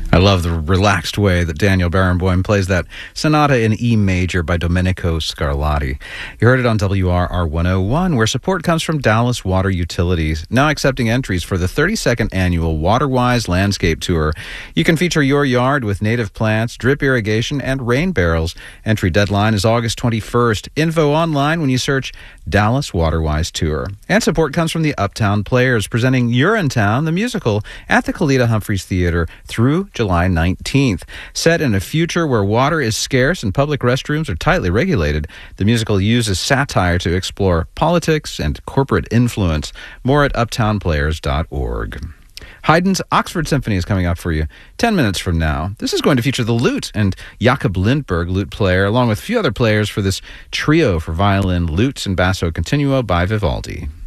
I love the relaxed way that Daniel Barenboim plays that sonata in E major by Domenico Scarlatti. You heard it on WRR 101, where support comes from Dallas Water Utilities, now accepting entries for the 32nd annual Waterwise Landscape Tour. You can feature your yard with native plants, drip irrigation, and rain barrels. Entry deadline is August 21st. Info online when you search Dallas Waterwise Tour. And support comes from the Uptown Players, presenting Urinetown, the musical, at the Kalita Humphreys Theater through July 19th. Set in a future where water is scarce and public restrooms are tightly regulated, the musical uses satire to explore politics and corporate influence. More at uptownplayers.org. Haydn's Oxford Symphony is coming up for you 10 minutes from now. This is going to feature the lute and Jakob Lindberg, lute player, along with a few other players for this trio for violin, lute, and basso continuo by Vivaldi.